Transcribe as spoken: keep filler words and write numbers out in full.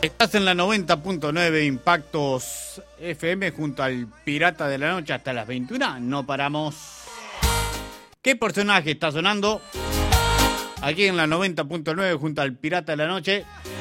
Estás en la noventa punto nueve Impactos F M junto al Pirata de la Noche hasta las veintiuna. No paramos. ¿Qué personaje está sonando? Aquí en la noventa punto nueve junto al Pirata de la Noche.